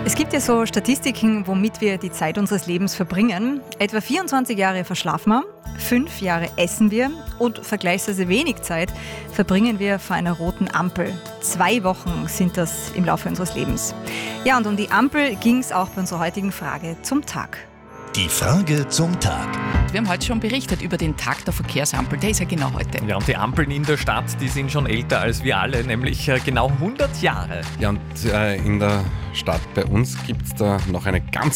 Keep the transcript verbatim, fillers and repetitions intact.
Es gibt ja so Statistiken, womit wir die Zeit unseres Lebens verbringen. Etwa vierundzwanzig Jahre verschlafen wir, fünf Jahre essen wir und vergleichsweise wenig Zeit verbringen wir vor einer roten Ampel. Zwei Wochen sind das im Laufe unseres Lebens. Ja, und um die Ampel ging es auch bei unserer heutigen Frage zum Tag. Die Frage zum Tag. Wir haben heute schon berichtet über den Tag der Verkehrsampel. Der ist ja genau heute. Ja, und die Ampeln in der Stadt, die sind schon älter als wir alle, nämlich äh, genau hundert Jahre. Ja, und äh, in der Stadt bei uns gibt es da noch eine ganz